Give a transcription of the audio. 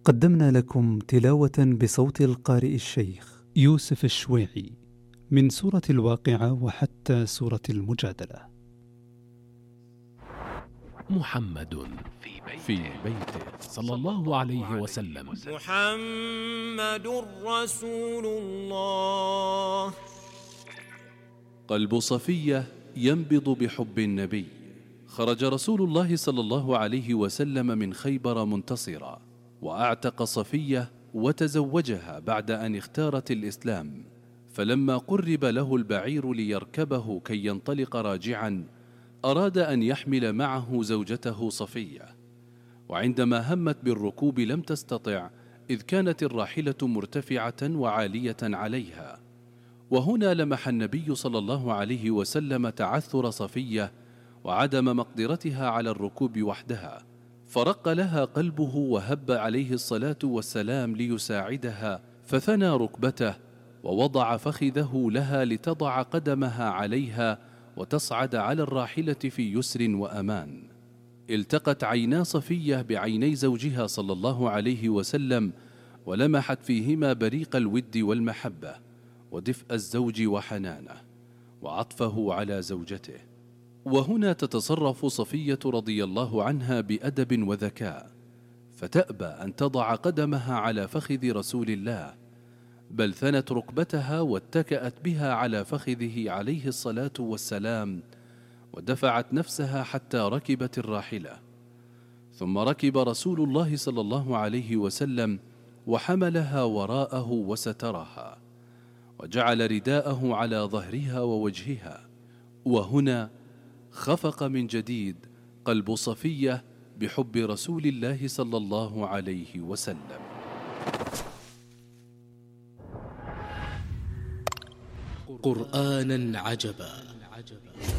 قدمنا لكم تلاوة بصوت القارئ الشيخ يوسف الشويعي من سورة الواقعة وحتى سورة المجادلة. محمد في بيته صلى الله عليه وسلم. محمد رسول الله. قلب صفية ينبض بحب النبي. خرج رسول الله صلى الله عليه وسلم من خيبر منتصرا، وأعتق صفية وتزوجها بعد أن اختارت الإسلام. فلما قرب له البعير ليركبه كي ينطلق راجعا، أراد أن يحمل معه زوجته صفية، وعندما همت بالركوب لم تستطع، إذ كانت الراحلة مرتفعة وعالية عليها. وهنا لمح النبي صلى الله عليه وسلم تعثر صفية وعدم مقدرتها على الركوب وحدها، فرق لها قلبه وهب عليه الصلاة والسلام ليساعدها، فثنى ركبته ووضع فخذه لها لتضع قدمها عليها وتصعد على الراحلة في يسر وأمان. التقت عينا صفية بعيني زوجها صلى الله عليه وسلم، ولمحت فيهما بريق الود والمحبة ودفء الزوج وحنانه وعطفه على زوجته. وهنا تتصرف صفية رضي الله عنها بأدب وذكاء، فتأبى أن تضع قدمها على فخذ رسول الله، بل ثنت ركبتها واتكأت بها على فخذه عليه الصلاة والسلام، ودفعت نفسها حتى ركبت الراحلة. ثم ركب رسول الله صلى الله عليه وسلم وحملها وراءه وسترها، وجعل رداءه على ظهرها ووجهها. وهنا خفق من جديد قلب صفية بحب رسول الله صلى الله عليه وسلم. قرآنا عجبا